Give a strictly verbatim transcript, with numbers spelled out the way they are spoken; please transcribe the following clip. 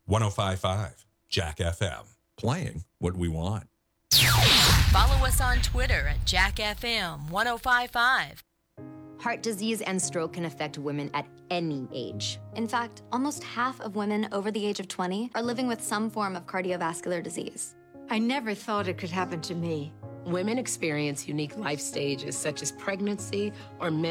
one oh five point five Jack F M. Playing what we want. Follow us on Twitter at Jack F M one oh five point five. Heart disease and stroke can affect women at any age. In fact, almost half of women over the age of twenty are living with some form of cardiovascular disease. I never thought it could happen to me. Women experience unique life stages such as pregnancy or